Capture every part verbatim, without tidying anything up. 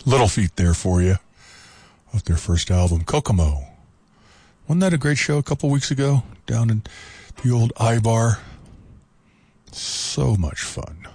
Little Feat there for you, off their first album, Kokomo. Wasn't that a great show a couple weeks ago down in the old I-Bar? So much fun.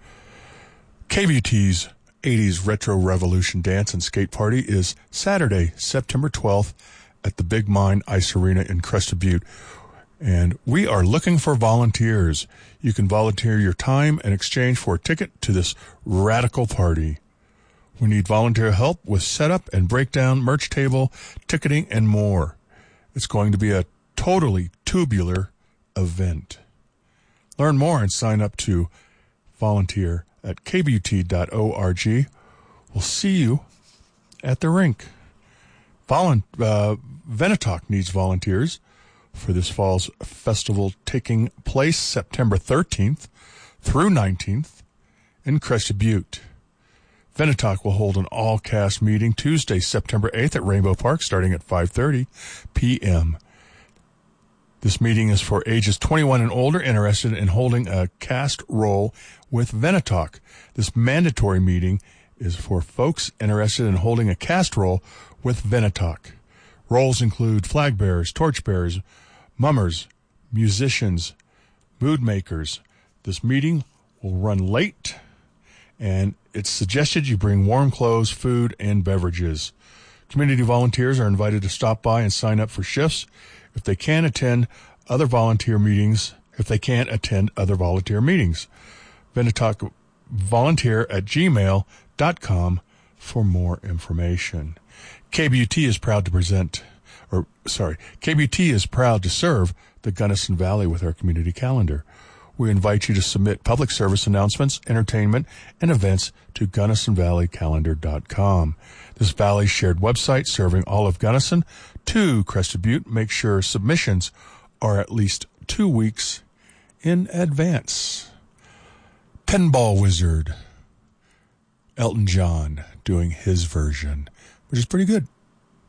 K B T's eighties Retro Revolution Dance and Skate Party is Saturday, September twelfth at the Big Mine Ice Arena in Crested Butte. And we are looking for volunteers. You can volunteer your time in exchange for a ticket to this radical party. We need volunteer help with setup and breakdown, merch table, ticketing, and more. It's going to be a totally tubular event. Learn more and sign up to volunteer at k b u t dot org. We'll see you at the rink. Volun- uh, Venetok needs volunteers for this fall's festival taking place September thirteenth through nineteenth in Crested Butte. Venetok will hold an all-cast meeting Tuesday, September eighth at Rainbow Park starting at five thirty p.m. This meeting is for ages twenty-one and older interested in holding a cast role with Venetok. This mandatory meeting is for folks interested in holding a cast role with Venetok. Roles include flag bearers, torch bearers, mummers, musicians, mood makers. This meeting will run late, and it's suggested you bring warm clothes, food, and beverages. Community volunteers are invited to stop by and sign up for shifts if they can attend other volunteer meetings, if they can't attend other volunteer meetings. Venetok volunteer at gmail dot com for more information. K B U T is proud to present, or sorry, K B U T is proud to serve the Gunnison Valley with our community calendar. We invite you to submit public service announcements, entertainment, and events to gunnison valley calendar dot com. This Valley shared website serving all of Gunnison to Crested Butte. Make sure submissions are at least two weeks in advance. Pinball Wizard, Elton John doing his version, which is pretty good.